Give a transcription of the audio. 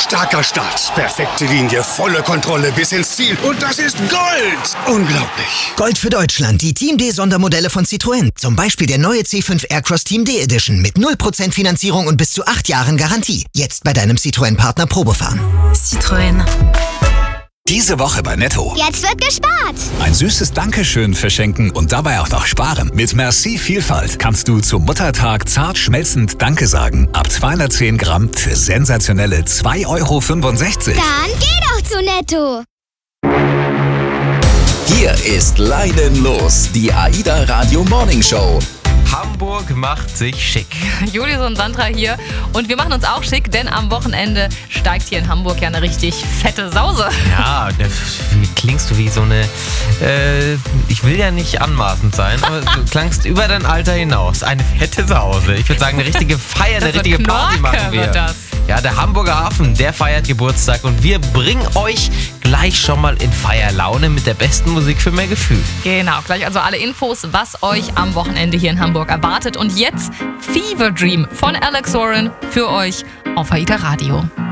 Starker Start, perfekte Linie, volle Kontrolle bis ins Ziel. Und das ist Gold! Unglaublich. Gold für Deutschland, die Team D-Sondermodelle von Citroën. Zum Beispiel der neue C5 Aircross Team D Edition mit 0% Finanzierung und bis zu 8 Jahren Garantie. Jetzt bei deinem Citroën-Partner Probefahren. Citroën. Diese Woche bei Netto. Jetzt wird gespart. Ein süßes Dankeschön verschenken und dabei auch noch sparen. Mit Merci Vielfalt kannst du zum Muttertag zart schmelzend Danke sagen. Ab 210 Gramm für sensationelle 2,65 Euro. Dann geh doch zu Netto. Hier ist Leinen los, die AIDA Radio Morning Show. Hamburg macht sich schick. Julius und Sandra hier und wir machen uns auch schick, denn am Wochenende steigt hier in Hamburg ja eine richtig fette Sause. Ja, klingst du wie so eine, ich will ja nicht anmaßend sein, aber du klangst über dein Alter hinaus. Eine fette Sause. Ich würde sagen, eine richtige Feier, eine richtige Party machen wir. Wird das. Ja, der Hamburger Hafen, der feiert Geburtstag und wir bringen euch gleich schon mal in Feierlaune mit der besten Musik für mehr Gefühl. Genau, gleich also alle Infos, was euch am Wochenende hier in Hamburg erwartet. Und jetzt Fever Dream von Alex Warren für euch auf AIDA Radio.